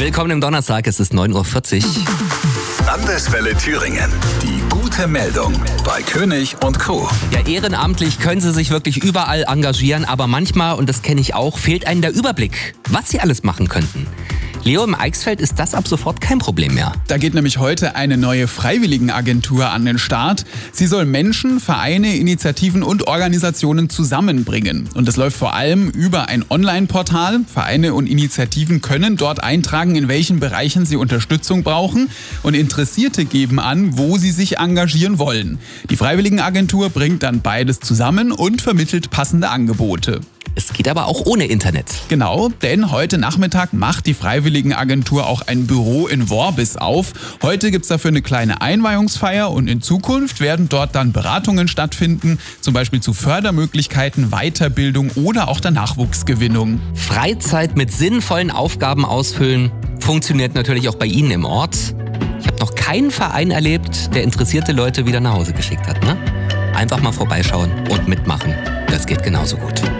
Willkommen im Donnerstag, es ist 9.40 Uhr. Landeswelle Thüringen. Die gute Meldung bei König und Co. Ja, ehrenamtlich können Sie sich wirklich überall engagieren, aber manchmal, und das kenne ich auch, fehlt einem der Überblick, was Sie alles machen könnten. Leo, im Eichsfeld ist das ab sofort kein Problem mehr. Da geht nämlich heute eine neue Freiwilligenagentur an den Start. Sie soll Menschen, Vereine, Initiativen und Organisationen zusammenbringen. Und das läuft vor allem über ein Online-Portal. Vereine und Initiativen können dort eintragen, in welchen Bereichen sie Unterstützung brauchen. Und Interessierte geben an, wo sie sich engagieren wollen. Die Freiwilligenagentur bringt dann beides zusammen und vermittelt passende Angebote. Es geht aber auch ohne Internet. Genau, denn heute Nachmittag macht die Freiwilligenagentur auch ein Büro in Worbis auf. Heute gibt's dafür eine kleine Einweihungsfeier und in Zukunft werden dort dann Beratungen stattfinden, zum Beispiel zu Fördermöglichkeiten, Weiterbildung oder auch der Nachwuchsgewinnung. Freizeit mit sinnvollen Aufgaben ausfüllen funktioniert natürlich auch bei Ihnen im Ort. Ich habe noch keinen Verein erlebt, der interessierte Leute wieder nach Hause geschickt hat. Ne? Einfach mal vorbeischauen und mitmachen. Das geht genauso gut.